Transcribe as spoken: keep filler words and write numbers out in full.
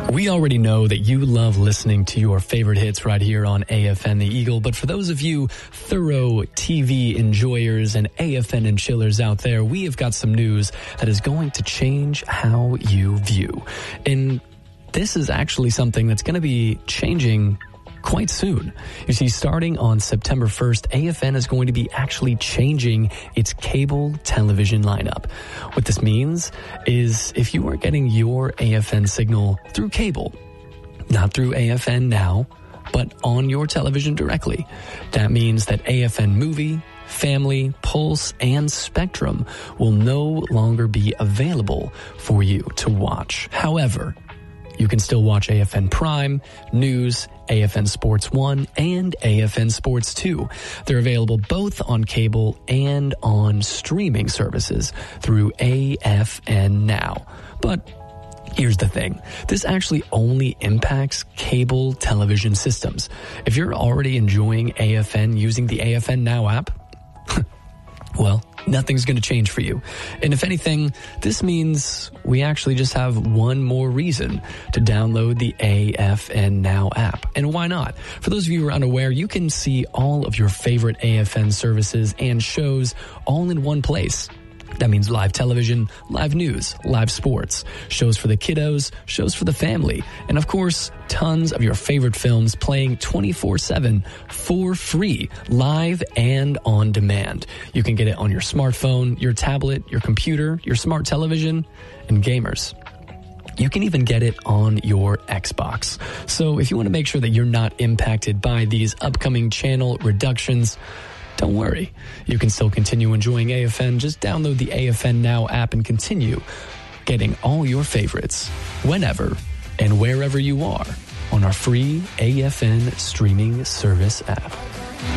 We already know that you love listening to your favorite hits right here on A F N The Eagle, but for those of you thorough T V enjoyers and A F N and chillers out there, we have got some news that is going to change how you view. And this is actually something that's going to be changing quite soon. You see, starting on September first, A F N is going to be actually changing its cable television lineup. What this means is if you are getting your A F N signal through cable, not through A F N Now, but on your television directly, that means that A F N Movie, Family, Pulse, and Spectrum will no longer be available for you to watch. However, you can still watch A F N Prime, News, A F N Sports one, and A F N Sports two. They're available both on cable and on streaming services through A F N Now. But here's the thing. This actually only impacts cable television systems. If you're already enjoying A F N using the A F N Now app, well, nothing's going to change for you. And if anything, this means we actually just have one more reason to download the A F N Now app. And why not? For those of you who are unaware, you can see all of your favorite A F N services and shows all in one place. That means live television, live news, live sports, shows for the kiddos, shows for the family, and of course, tons of your favorite films playing twenty-four seven for free, live and on demand. You can get it on your smartphone, your tablet, your computer, your smart television, and gamers. You can even get it on your Xbox. So if you want to make sure that you're not impacted by these upcoming channel reductions, don't worry. You can still continue enjoying A F N. Just download the A F N Now app and continue getting all your favorites whenever and wherever you are on our free A F N streaming service app.